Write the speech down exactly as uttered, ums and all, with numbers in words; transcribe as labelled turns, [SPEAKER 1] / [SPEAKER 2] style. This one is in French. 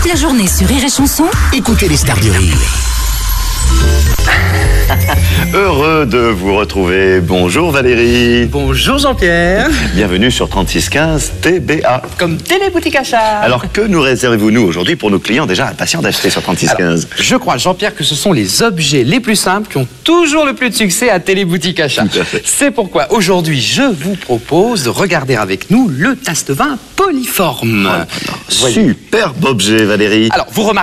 [SPEAKER 1] Toute la journée sur Rire et Chanson,
[SPEAKER 2] écoutez les stars du rire.
[SPEAKER 3] Heureux de vous retrouver. Bonjour Valérie.
[SPEAKER 4] Bonjour Jean-Pierre.
[SPEAKER 3] Bienvenue sur trente-six quinze T B A.
[SPEAKER 4] Comme Téléboutique Achat.
[SPEAKER 3] Alors que nous réservez-vous nous aujourd'hui pour nos clients déjà impatients d'acheter sur trente-six quinze?
[SPEAKER 4] Je crois, Jean-Pierre, que ce sont les objets les plus simples qui ont toujours le plus de succès à Téléboutique Achat.
[SPEAKER 3] Tout à fait.
[SPEAKER 4] C'est pourquoi aujourd'hui je vous propose de regarder avec nous le tasse de vin Polyforme.
[SPEAKER 3] Superbe objet Valérie.
[SPEAKER 4] Alors vous remarquez